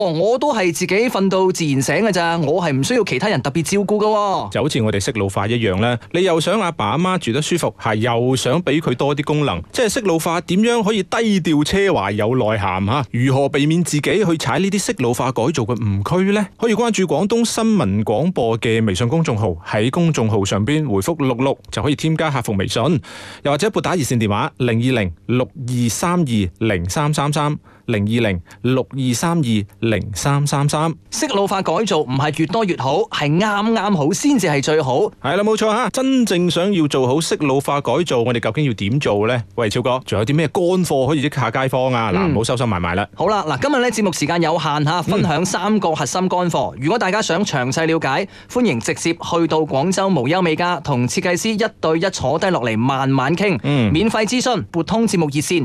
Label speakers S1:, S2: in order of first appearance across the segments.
S1: 我都係自己瞓到自然醒嘅咋，我係唔需要其他人特別照顧噶。
S2: 就好似我哋識老化一樣咧，你又想阿爸阿媽住得舒服，係又想俾佢多啲功能，即係識老化點樣可以低調奢華有內涵吓？如何避免自己去踩呢啲識老化改造嘅誤區呢？可以關注廣東新聞廣播嘅微信公眾號，喺公眾號上邊回覆66就可以添加客服微信，又或者撥打熱線電話02062320333。02062320333。
S1: 識老化改造唔係越多越好，係啱啱好先至係最好。
S2: 係啦，冇錯吓。真正想要做好識老化改造，我哋究竟要點做呢？喂，超哥，仲有啲咩乾貨可以益下街坊啊？嗱，唔好收收埋埋啦。
S1: 好啦，嗱，今日咧節目時間有限吓，分享3個核心乾貨。如果大家想詳細了解，歡迎直接去到廣州無憂美家同設計師1對1坐低落嚟慢慢傾。免費諮詢，撥通節目熱線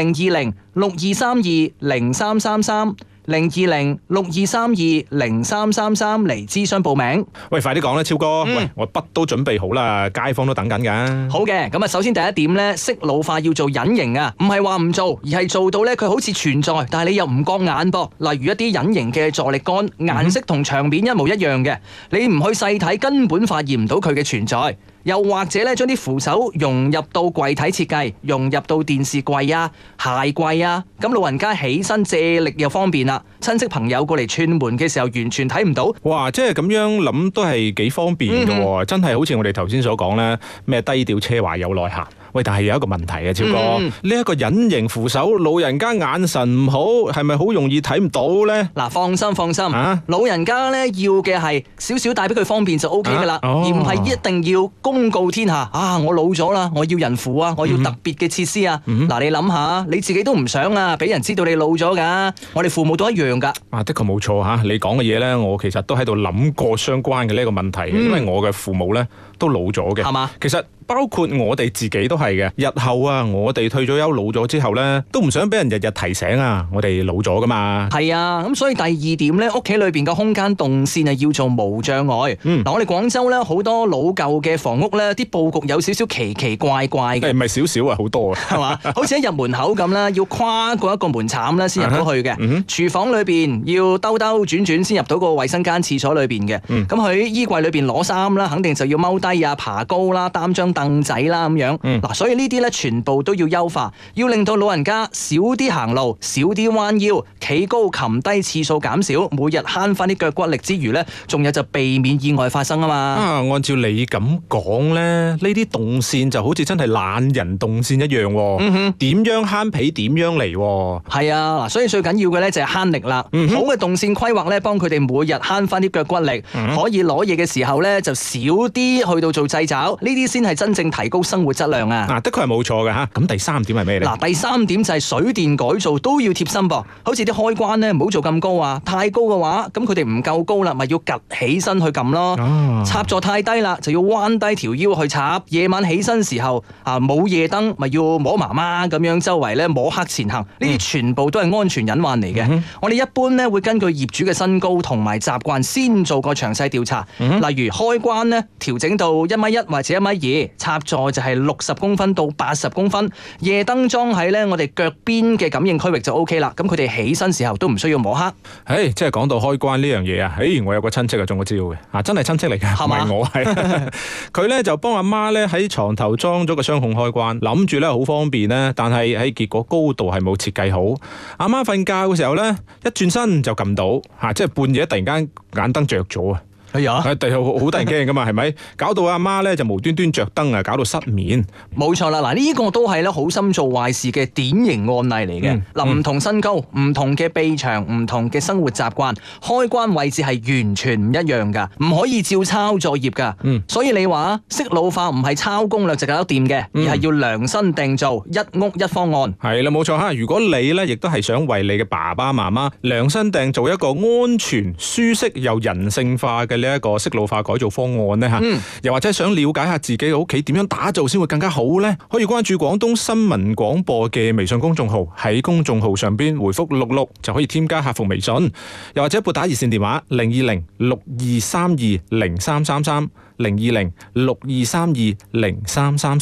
S1: 02062320333。02062320333嚟諮詢報名。
S2: 喂，快啲講啦，超哥。喂，我筆都準備好啦，街坊都等緊噶。
S1: 好嘅，咁啊，首先第一點咧，識老化要做隱形啊，唔係話唔做，而係做到咧佢好似存在，但係你又唔覺眼噃。例如一啲隱形嘅助力桿，顏色同牆面一模一樣嘅，你唔去細睇，根本發現唔到佢嘅存在。又或者咧，將啲扶手融入到櫃體設計，融入到電視櫃啊、鞋櫃啊，咁老人家起身借力又方便啦。親戚朋友過嚟串門嘅時候，完全睇唔到。
S2: 哇！即係咁樣諗都係幾方便嘅，真係好似我哋頭先所講咧，咩低調奢華有內涵。喂，但係有一個問題啊，超哥，呢一個隱形扶手，老人家眼神唔好，係咪好容易睇唔到呢？
S1: 嗱，放心，老人家咧要嘅係少少帶俾佢方便就 OK 噶啦，而唔係一定要公告天下啊！我老咗啦，我要人扶啊，我要特別嘅設施啊。嗱，你諗下，你自己都唔想啊，俾人知道你老咗噶。我哋父母都一樣噶。
S2: 啊，的確冇錯吓，你講嘅嘢呢，我其實都喺度諗過相關嘅呢個問題，因為我嘅父母呢都老咗嘅，係嘛？其實包括我哋自己都係嘅。日後啊，我哋退咗休老咗之後呢，都唔想俾人日日提醒啊，我哋老咗噶嘛。
S1: 係啊，咁所以第二點呢，屋企裏邊嘅空間動線係要做無障礙。嗱，我哋廣州呢，好多老舊嘅房屋呢，啲佈局有少少奇奇怪怪嘅。
S2: 唔係少少啊，好多啊，
S1: 係嘛？好似一入門口咁啦，要跨過一個門檻啦，先入到去嘅。廚房裏邊要兜兜轉轉先入到個衛生間廁所裏邊嘅。咁喺衣櫃裏邊攞衫啦，肯定就要踎低啊、爬高啦、擔張凳仔啦咁樣。嗱，所以呢啲咧全部都要優化，要令到老人家少啲行路，少啲彎腰，企高擒低次數減少，每日慳翻啲腳骨力之餘咧，仲有就避免意外發生啊嘛。
S2: 按照你咁講咧，呢啲動線就好似真係懶人動線一樣喎。點樣慳皮點樣嚟喎？係
S1: 啊，嗱，所以最緊要嘅咧就係慳力啦。好嘅動線規劃咧，幫佢哋每日慳翻啲腳骨力，可以攞嘢嘅時候咧就少啲去到做掣肘，呢啲先係真正提高生活質量啊。
S2: 的確係冇錯嘅吓。咁第三點係咩咧？
S1: 嗱，第三點就係水電改造都要貼心噃，好似啲開關咧唔好做咁高啊，太高嘅話，咁佢哋唔夠高啦，咪要趌起身去撳咯。插座太低啦，就要彎低條腰去插。夜晚起身時候啊，冇夜燈，咪要摸媽媽咁樣周圍咧摸黑前行。呢啲全部都係安全隱患嚟嘅。我哋一般咧會根據業主嘅身高同埋習慣先做個詳細調查。例如開關咧調整到1.1米或者1.2米，插座就係60公分到80公分，夜燈裝喺咧我哋腳邊嘅感應區域就 OK 啦。咁佢哋起身時候都唔需要摸黑。
S2: 即係講到開關呢樣嘢啊，我有個親戚啊中咗招嘅，真係親戚嚟嘅，唔係我係。佢咧就幫阿媽咧喺床頭裝咗個雙控開關，諗住咧好方便咧，但係喺結果高度係冇設計好。阿媽瞓覺嘅時候咧，一轉身就撳到，即係半夜突然間眼燈着咗啊！好得人驚噶嘛，係咪？搞到阿媽咧就無端端着燈啊，搞到失眠。
S1: 冇錯啦，嗱，呢個都係咧好心做壞事嘅典型案例嚟嘅。嗱，唔同身高、唔同嘅臂長、唔同嘅生活習慣，開關位置係完全唔一樣噶，唔可以照抄作業噶。所以你話識老化唔係抄攻略就搞得掂嘅，而係要量身訂造，一屋一方案。係啦，冇錯吓。如果你咧亦都係想為你嘅爸爸媽媽量身訂造一個安全、舒適又人性化嘅呢一個識老化改造方案呢，又或者想了解下自己嘅屋企點樣打造先會更加好呢，可以關注廣東新聞廣播嘅微信公眾號，喺公眾號上邊回覆66就可以添加客服微信，又或者撥打熱線電話02062320333 02062320333。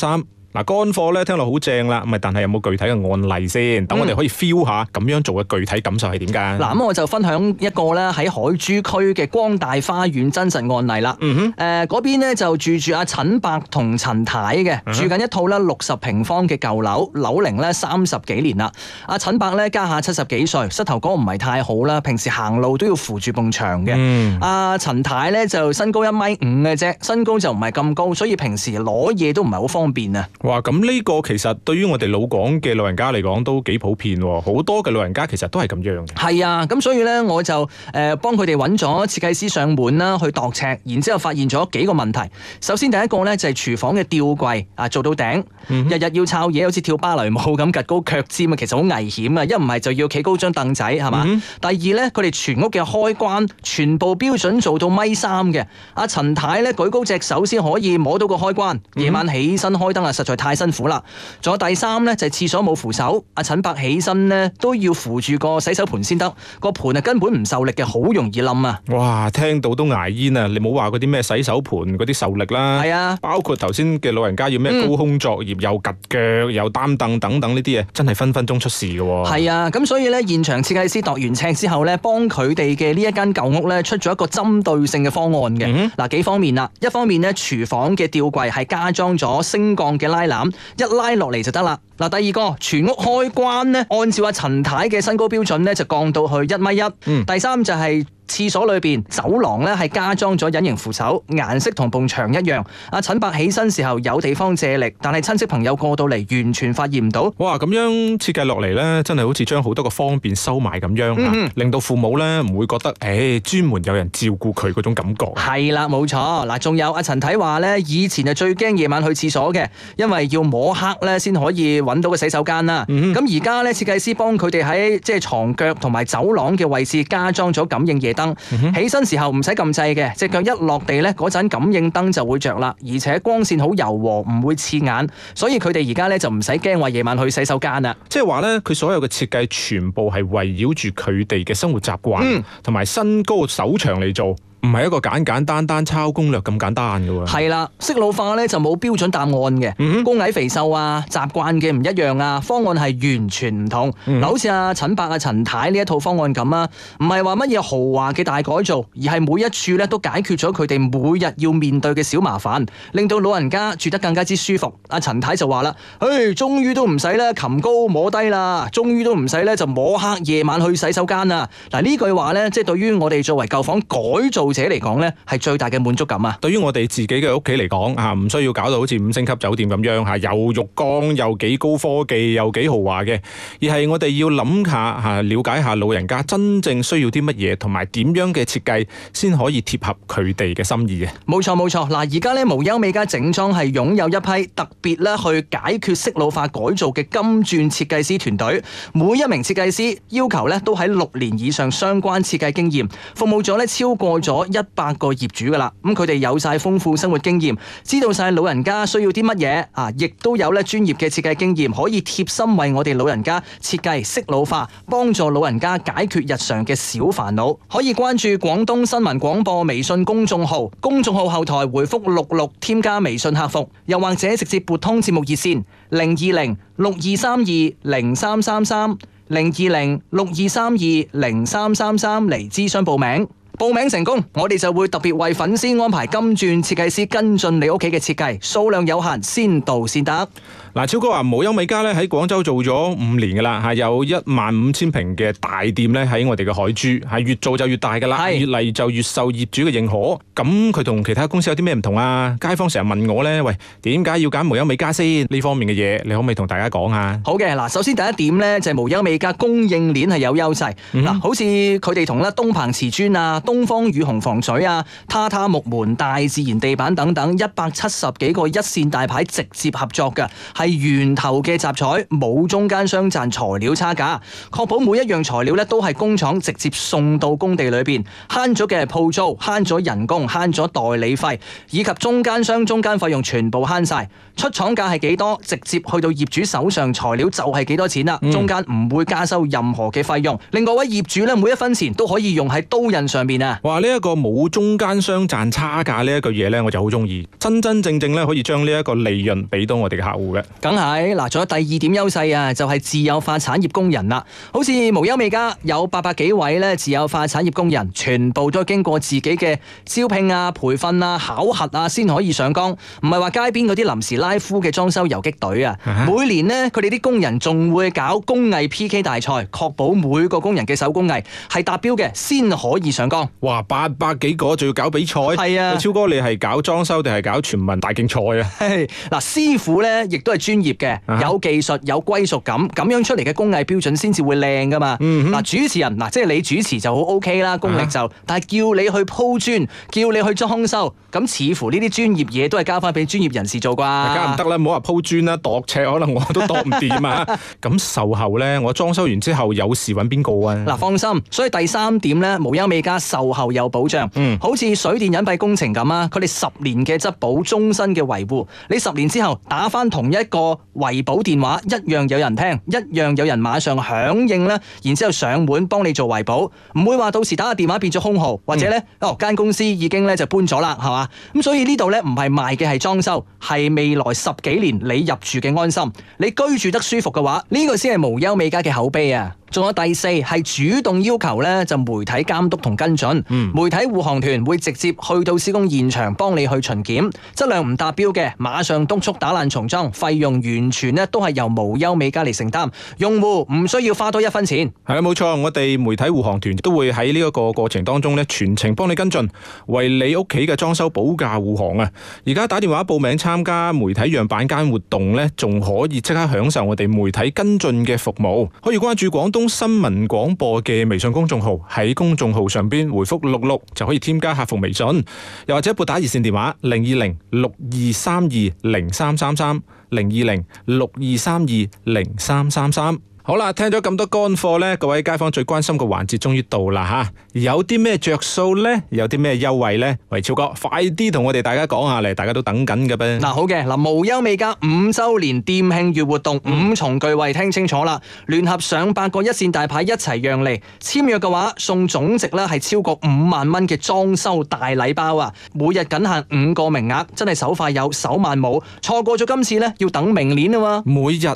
S2: 嗱，乾貨咧聽落好正啦，但係有冇具體嘅案例先？等我哋可以 feel 下咁樣做嘅具體感受係點㗎？
S1: 嗱，咁我就分享一個咧喺海珠區嘅光大花園真實案例啦。嗰邊咧就住阿陳伯同陳太嘅，住緊一套咧60平方嘅舊樓，樓齡咧30幾年啦。阿陳伯咧家下70幾歲，膝頭哥唔係太好啦，平時行路都要扶住埲牆嘅。阿陳太咧就身高1.5米嘅啫，身高就唔係咁高，所以平時攞嘢都唔係好方便啊。
S2: 哇，咁呢個其實對於我哋老廣嘅老人家嚟講都幾普遍喎，好多嘅老人家其實都係咁樣嘅。
S1: 係啊，咁所以咧我就幫佢哋揾咗設計師上門啦，去度尺，然之後發現咗幾個問題。首先第一個咧就係廚房嘅吊櫃做到頂，日日要抄嘢，好似跳芭蕾舞咁，趌高腳尖啊，其實好危險啊！一唔係就要企高張凳仔，係嘛？第二咧，佢哋全屋嘅開關全部標準做到1.3米嘅。阿陳太咧舉高隻手先可以摸到個開關，夜晚起身開燈實在太辛苦啦。仲有第三咧就係廁所冇扶手，阿陳伯起身咧都要扶住個洗手盆先得，個盆根本唔受力嘅，好容易冧啊！
S2: 哇，聽到都牙煙啊！你冇話嗰啲咩洗手盆嗰啲受力啦，
S1: 係啊，
S2: 包括頭先嘅老人家要咩高空作業，又趌腳又擔凳等等呢啲嘢，真係分分鐘出事嘅喎。
S1: 係啊，咁所以咧現場設計師度完尺之後咧，幫佢哋嘅呢一間舊屋咧出咗一個針對性嘅方案嘅。嗱，幾方面啦，一方面咧廚房嘅吊櫃係加裝咗升降嘅拉籃，一拉落嚟就得啦。嗱，第二個全屋開關咧，按照阿陳太嘅身高標準咧就降到去1.1米。第三就係廁所裏邊走廊咧係加裝咗隱形扶手，顏色同埲牆一樣。阿陳伯起身時候有地方借力，但係親戚朋友過到嚟完全發現唔到。
S2: 哇，咁樣設計落嚟咧，真係好似將好多個方便收埋咁樣，令到父母咧唔會覺得專門有人照顧佢嗰種感覺。
S1: 係啦，冇錯。嗱，仲有阿陳太話咧，以前係最驚夜晚去廁所嘅，因為要摸黑咧先可以揾到個洗手間啦。咁而家咧設計師幫佢哋喺即係床腳同埋走廊嘅位置加裝咗感應夜燈。起身時候唔使撳掣嘅，隻腳一落地咧，嗰陣感應燈就會着啦，而且光線好柔和，唔會刺眼，所以佢哋而家咧就唔使驚話夜晚去洗手間啦。
S2: 即係話咧，佢所有嘅設計全部係圍繞住佢哋嘅生活習慣同埋身高手長嚟做。唔係一個簡簡單單抄攻略咁簡單嘅喎。
S1: 係啦，適老化咧就冇標準答案嘅，高矮肥瘦啊，習慣嘅唔一樣啊，方案係完全唔同。好似阿陳伯、阿陳太呢一套方案咁啊，唔係話乜嘢豪華嘅大改造，而係每一處咧都解決咗佢哋每日要面對嘅小麻煩，令到老人家住得更加之舒服。阿陳太就話啦：終於都唔使咧擒高摸低啦，終於都唔使咧就摸黑夜晚去洗手間啦。嗱，呢句話咧，即係對於我哋作為舊房改造者嚟講咧，係最大嘅滿足感啊！
S2: 對於我哋自己嘅屋企嚟講，唔需要搞到好似5星級酒店咁樣，又浴缸又幾高科技又幾豪華嘅，而係我哋要諗下了解下老人家真正需要啲乜嘢，同埋點樣嘅設計先可以貼合佢哋嘅心意嘅。
S1: 冇錯冇錯，嗱，而家咧無憂美家整裝係擁有一批特別咧去解決適老化改造嘅金鑽設計師團隊，每一名設計師要求咧都喺6年以上相關設計經驗，服務咗咧超過咗100個業主噶啦，咁佢哋有晒豐富生活經驗，知道晒老人家需要啲乜嘢，亦都有咧專業嘅設計經驗，可以貼心為我哋老人家設計適老化，幫助老人家解決日常嘅小煩惱。可以關注廣東新聞廣播微信公眾號，公眾號後台回覆66添加微信客服，又或者直接撥通節目熱線020-6232-0333 020-6232-0333嚟諮詢報名。報名成功，我哋就會特別為粉絲安排金鑽設計師跟進你屋企嘅設計，數量有限，先到先得。
S2: 嗱，超哥話無憂美家咧喺廣州做咗5年噶啦，有15000平嘅大店咧喺我哋嘅海珠，越做就越大噶啦，越嚟就越受業主嘅認可。咁佢同其他公司有啲咩唔同啊？街坊成日問我咧，喂，點解要揀無憂美家先？呢方面嘅嘢，你可唔可以同大家講下？
S1: 好嘅，嗱，首先第一點咧就係無憂美家供應鏈係有優勢。好似佢哋同東鵬瓷磚啊、東方雨虹防水啊、榻榻木門、大自然地板等等170幾個一線大牌直接合作嘅。係源頭嘅集材，冇中間商賺材料差價，確保每一樣材料咧都係工廠直接送到工地裏邊，慳咗嘅係鋪租，慳咗人工，慳咗代理費，以及中間商中間費用全部慳晒。出廠價係幾多，直接去到業主手上，材料就係幾多錢啦，中間唔會加收任何嘅費用，令各位業主咧每一分錢都可以用喺刀刃上面啊！
S2: 哇！呢一個冇中間商賺差價呢一句嘢咧，我就好中意，真真正正咧可以將呢一個利潤俾到我哋嘅客戶嘅。
S1: 梗係嗱，仲有第二點優勢啊，就係自有化產業工人啦。好似無憂美家有800幾位咧自有化產業工人，全部都係經過自己嘅招聘啊、培訓啊、考核啊，先可以上崗，唔係話街邊嗰啲臨時拉夫嘅裝修游擊隊啊。每年呢，佢哋啲工人仲會搞工藝 PK 大賽，確保每個工人嘅手工藝係達標嘅，先可以上崗。
S2: 哇，800幾個仲要搞比賽？
S1: 係啊，
S2: 超哥你係搞裝修定係搞全民大競賽啊？
S1: 嗱，師傅咧亦都係專業嘅，有技術有歸屬感，咁樣出嚟嘅工藝標準先至會靚噶嘛。嗱，主持人嗱，即係你主持就好 OK 啦，功力就，但係叫你去鋪磚，叫你去裝修，咁似乎呢啲專業嘢都係交翻俾專業人士做啩。
S2: 梗唔得啦，唔好話鋪磚啦，度尺可能我都度唔掂啊。咁售後咧，我裝修完之後有事揾邊個啊？
S1: 嗱，放心，所以第3點咧，無憂美家售後有保障，好似水電隱蔽工程咁啊，佢哋10年嘅質保，終身嘅維護，你10年之後打翻同一個維保電話，一樣有人聽，一樣有人馬上響應啦，然之後上門幫你做維保，唔會話到時打個電話變咗空號，或者咧間公司已經咧就搬咗啦，係嘛？咁所以呢度咧唔係賣嘅係裝修，係未來10幾年你入住嘅安心，你居住得舒服嘅話，呢個先係無憂美家嘅口碑啊！仲有第4係主動要求咧，就媒體監督同跟進。媒體護航團會直接去到施工現場幫你去巡檢，質量唔達標嘅，馬上督促打爛重裝，費用完全咧都係由無憂美家嚟承擔，用戶唔需要花多1分錢。
S2: 係啦，冇錯，我哋媒體護航團都會喺呢一個過程當中咧，全程幫你跟進，為你屋企嘅裝修保駕護航啊！而家打電話報名參加媒體樣板間活動咧，仲可以即刻享受我哋媒體跟進嘅服務，可以關注廣東新聞廣播嘅微信公眾號，喺公眾號上邊回覆66就可以添加客服微信，又或者撥打熱線電話02062320333 02062320333。好啦，聽咗咁多乾貨呢，各位街坊最關心嘅環節終於到啦吓，有啲咩着數呢？有啲咩優惠呢？喂，超哥，快啲同我哋大家講下嚟，大家都等緊嘅噃。嗱，
S1: 好嘅，無憂美家5周年店慶月活動5重巨惠，聽清楚啦！聯合上百個一線大牌一齊讓利，簽約嘅話送總值咧係超過5萬蚊嘅裝修大禮包啊！每日僅限5個名額，真係手快有手慢冇，錯過咗今次呢，要等明年啊嘛！
S2: 每日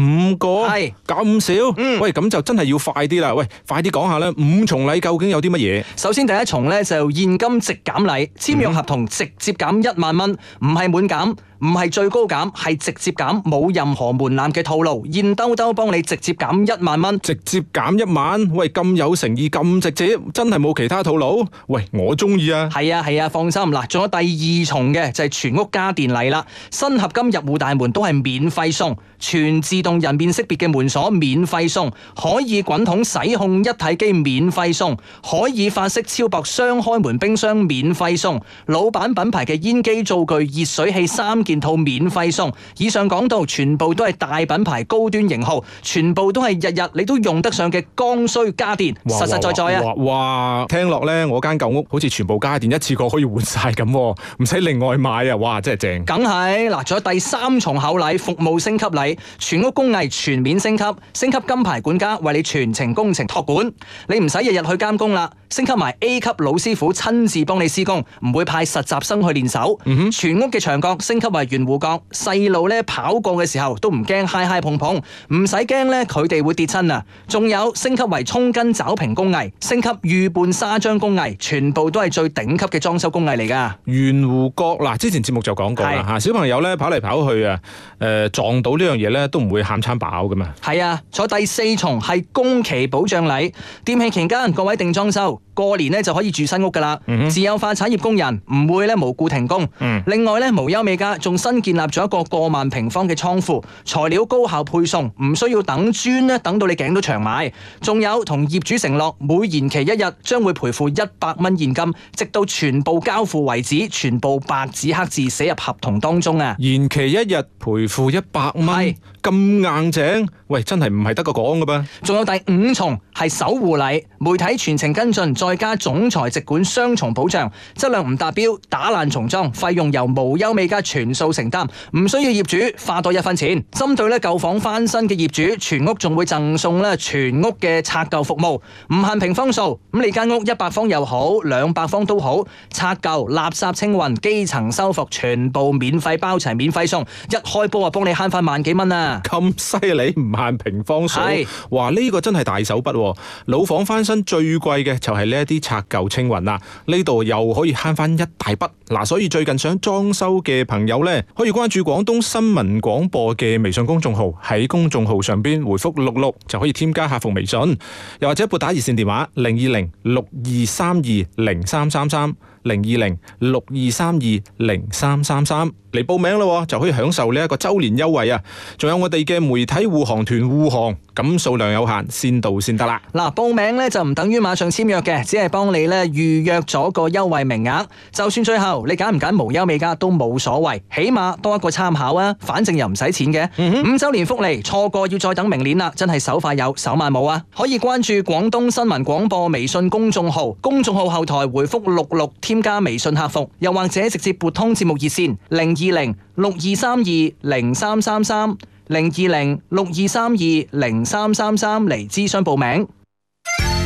S2: 5個
S1: 係
S2: 咁少，喂，咁就真係要快啲啦！喂，快啲講下啦，5重禮究竟有啲乜嘢？
S1: 首先第一重咧就現金直減禮，簽約合同直接減1萬蚊，唔係滿減，唔係最高減，係直接減，冇任何門檻嘅套路，現兜兜幫你直接減1萬蚊，
S2: 直接減1萬，喂，咁有誠意，咁直接，真係冇其他套路？喂，我中意啊！
S1: 係啊，放心嗱，仲有第2重嘅就係全屋家電禮啦，新合金入戶大門都係免費送，全自動人面識別嘅門鎖免費送，可以滾筒洗控一體機免費送，可以法式超薄雙開門冰箱免費送，老闆品牌嘅煙機灶具熱水器3件套免費送。以上講到全部都係大品牌高端型號，全部都係日日你都用得上嘅剛需家電，實實在在啊！
S2: 哇，聽落呢，我間舊屋好似全部家電一次過可以換晒咁，唔使另外買啊！哇，真係正！
S1: 梗係嗱，仲有第3重厚禮，服務升級禮，全屋工藝全面升級，升級金牌管家為你全程工程託管，你唔使日日去監工啦，升級埋 A 級老師傅親自幫你施工，唔會派實習生去練手。全屋嘅牆角升級為圓弧角，細路咧跑過嘅時候都唔驚揩揩碰碰，唔使驚咧佢哋會跌親啊！仲有升級為沖根爪平工藝，升級預拌砂漿工藝，全部都係最頂級嘅裝修工藝嚟噶。
S2: 圓弧角嗱，之前節目就講過啦吓，小朋友咧跑嚟跑去啊，撞到呢樣嘢咧都唔會喊餐飽噶嘛。
S1: 係啊，坐第4重係工期保障禮，店慶期間各位定裝修，過年咧就可以住新屋噶啦。自有化產業工人唔會咧無故停工。另外咧，無憂美家仲新建立咗一個過萬平方嘅倉庫，材料高效配送，唔需要等磚咧等到你頸都長埋。仲有同業主承諾，每延期1日將會賠付100蚊現金，直到全部交付為止，全部白紙黑字寫入合同當中啊！
S2: 延期1日賠付100蚊，咁硬淨，喂，真係唔係得個講噶噃。
S1: 仲有第5重係守護禮，媒體全程跟進，再再加總裁直管雙重保障，質量唔達標打爛重裝，費用由無憂美家全數承擔，唔需要業主花多一分錢。針對咧舊房翻新嘅業主，全屋仲會贈送咧全屋嘅拆舊服務，唔限平方數。咁你間屋100方又好，200方都好，拆舊、垃圾清運、基層修復，全部免費包齊、免費送，一開波啊幫你慳翻萬幾蚊啊！
S2: 咁犀利，唔限平方數，哇！呢個真係大手筆。老房翻新最貴嘅就係呢一啲拆舊清運啦，呢度又可以慳翻一大筆。嗱，所以最近想裝修嘅朋友呢，可以關注廣東新聞廣播嘅微信公眾號，喺公眾號上邊回覆66就可以添加客服微信，又或者撥打熱線電話02062320333。02062320333嚟報名咯，就可以享受呢一個周年優惠啊！仲有我哋嘅媒體護航團護航，咁數量有限，先到先得啦。
S1: 嗱，報名咧就唔等於馬上簽約嘅，只係幫你咧預約咗個優惠名額。就算最後你揀唔揀無憂美家都冇所謂，起碼多一個參考啊！反正又唔使錢嘅。5周年福利錯過要再等明年啦，真係手快有手慢冇啊！可以關注廣東新聞廣播微信公眾號，公眾號後台回覆66添加微信客服，又或者直接撥通節目熱線02062320333 02062320333嚟諮詢報名。